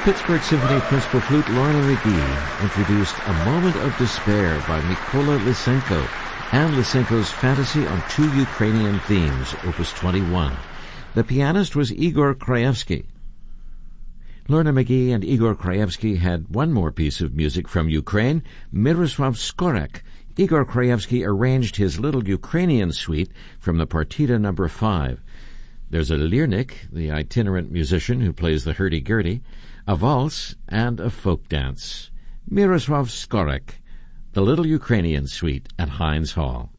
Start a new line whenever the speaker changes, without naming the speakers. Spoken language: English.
Pittsburgh Symphony Principal Flute Lorna McGee introduced A Moment of Despair by Mykola Lysenko and Lysenko's Fantasy on Two Ukrainian Themes, Opus 21. The pianist was Igor Krajewski. Lorna McGee and Igor Krajewski had one more piece of music from Ukraine, Miroslav Skorek. Igor Krajewski arranged his little Ukrainian suite from the Partita No. 5. There's a lirnik, the itinerant musician who plays the hurdy-gurdy, a valse, and a folk dance. Miroslav Skorek, the little Ukrainian suite at Heinz Hall.